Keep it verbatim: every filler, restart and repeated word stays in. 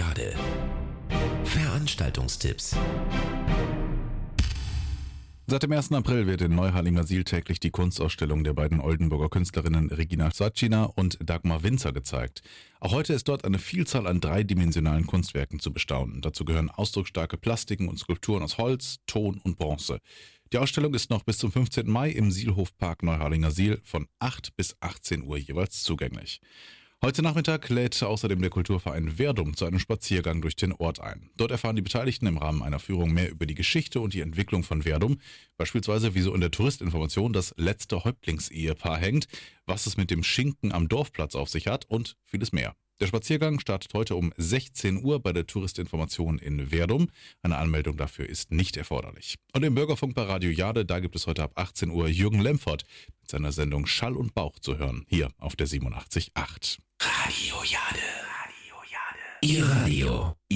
Jade. Veranstaltungstipps. Seit dem ersten April wird in Neuharlingersiel täglich die Kunstausstellung der beiden Oldenburger Künstlerinnen Regina Sacina und Dagmar Winzer gezeigt. Auch heute ist dort eine Vielzahl an dreidimensionalen Kunstwerken zu bestaunen. Dazu gehören ausdrucksstarke Plastiken und Skulpturen aus Holz, Ton und Bronze. Die Ausstellung ist noch bis zum fünfzehnten Mai im Sielhofpark Neuharlingersiel von acht bis achtzehn Uhr jeweils zugänglich. Heute Nachmittag lädt außerdem der Kulturverein Verdum zu einem Spaziergang durch den Ort ein. Dort erfahren die Beteiligten im Rahmen einer Führung mehr über die Geschichte und die Entwicklung von Verdum, beispielsweise wieso in der Touristinformation das letzte Häuptlingsehepaar hängt, was es mit dem Schinken am Dorfplatz auf sich hat und vieles mehr. Der Spaziergang startet heute um sechzehn Uhr bei der Touristinformation in Verdum. Eine Anmeldung dafür ist nicht erforderlich. Und im Bürgerfunk bei Radio Jade, da gibt es heute ab achtzehn Uhr Jürgen Lemford mit seiner Sendung Schall und Bauch zu hören, hier auf der siebenundachtzig Komma acht. Radio Jade. Radio Jade. Ihr Radio.